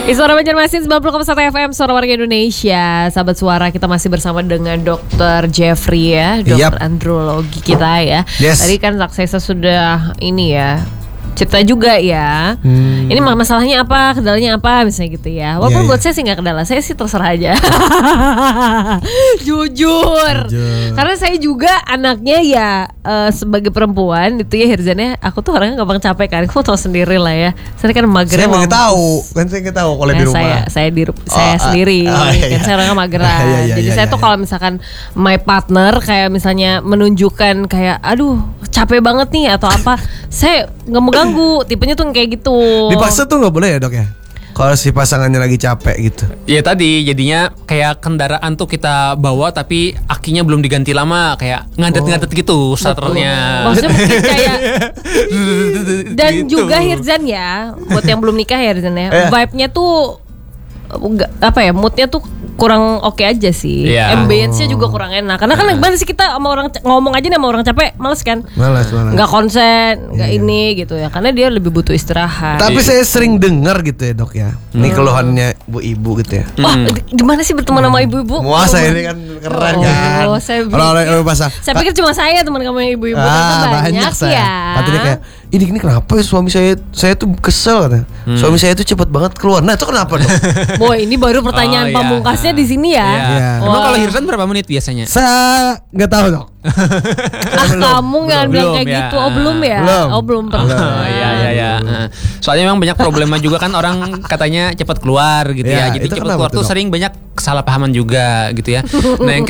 Suara Banjarmasin 90,1 FM, Suara Warga Indonesia. Sahabat Suara, kita masih bersama dengan Dr. Jeffrey ya, dokter andrologi kita ya. Tadi kan Saksesa sudah ini ya, cerita juga ya. Ini masalahnya apa, kendalanya apa, misalnya gitu ya. Walaupun buat saya sih nggak kendala, saya sih terserah aja. Jujur. Karena saya juga anaknya ya sebagai perempuan itu ya, Hirzannya, aku tuh orangnya gampang capek kan. Aku tahu sendiri lah ya. Saya kan mager. Saya nggak tahu, kan saya nggak tahu kalau di rumah. Saya sendiri, kan saya orangnya mageran. Jadi saya tuh kalau misalkan my partner kayak misalnya menunjukkan kayak, aduh capek banget nih atau apa, saya nggak mau ganggu. Tipenya tuh kayak gitu. Dipaksa tuh nggak boleh ya dok ya? Kalau si pasangannya lagi capek gitu. Ya tadi jadinya kayak kendaraan tuh kita bawa tapi akinya belum diganti lama, kayak ngadet-ngadet gitu starternya. Maksudnya mungkin kayak dan gitu. Juga Hirzan ya, buat yang belum nikah ya Hirzan ya, vibe-nya tuh apa ya, moodnya tuh kurang oke aja sih. Ambience-nya juga kurang enak. Karena kan gimana sih kita sama orang ngomong aja nih sama orang capek, males kan? Males. Nggak konsen, nggak ini gitu ya. Karena dia lebih butuh istirahat. Tapi saya sering dengar gitu ya dok ya. Ini keluhannya ibu-ibu gitu ya. Wah, gimana sih berteman sama ibu-ibu? Wah, saya ini kan keren kan. Saya pikir cuma saya teman kamu yang ibu-ibu. Banyak ya. Katanya kayak, ini kenapa ya suami saya tuh kesel katanya. Suami saya tuh cepet banget keluar. Nah itu kenapa dok? Boy, ini baru pertanyaan pamungkasnya di sini ya. Emang kalau Hirzan berapa menit biasanya? Saya nggak tahu dok. Kamu nggak bilang kayak gitu. Oh belum ya? Belum pernah. Iya. Soalnya memang banyak problema juga kan, orang katanya cepat keluar gitu ya. Jadi cepat keluar tuh sering banyak kesalahpahaman juga gitu ya. Nah yang